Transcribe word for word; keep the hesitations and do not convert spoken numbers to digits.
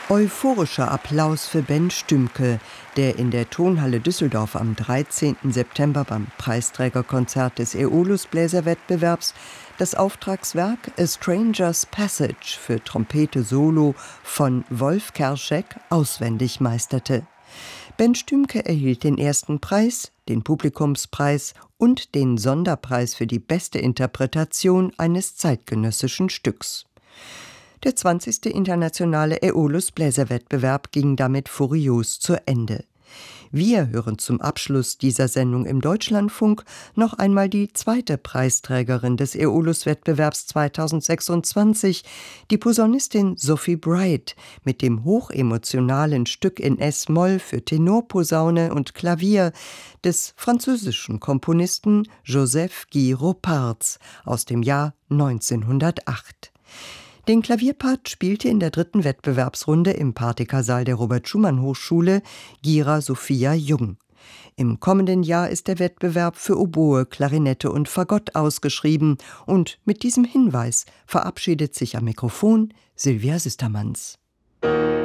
Euphorischer Applaus für Ben Stümke, der in der Tonhalle Düsseldorf am dreizehnten September beim Preisträgerkonzert des Äolus-Bläserwettbewerbs das Auftragswerk A Stranger's Passage für Trompete Solo von Wolf Kerschek auswendig meisterte. Ben Stümke erhielt den ersten Preis, den Publikumspreis und den Sonderpreis für die beste Interpretation eines zeitgenössischen Stücks. Der zwanzigste internationale Äolus-Bläserwettbewerb ging damit furios zu Ende. Wir hören zum Abschluss dieser Sendung im Deutschlandfunk noch einmal die zweite Preisträgerin des Äolus-Wettbewerbs zweitausendsechsundzwanzig, die Posaunistin Sophie Bright, mit dem hochemotionalen Stück in Es-Moll für Tenorposaune und Klavier des französischen Komponisten Joseph Guy Roparts aus dem Jahr neunzehnhundertacht. Den Klavierpart spielte in der dritten Wettbewerbsrunde im Partykesaal der Robert-Schumann-Hochschule Gira Sophia Jung. Im kommenden Jahr ist der Wettbewerb für Oboe, Klarinette und Fagott ausgeschrieben und mit diesem Hinweis verabschiedet sich am Mikrofon Sylvia Sistermanns.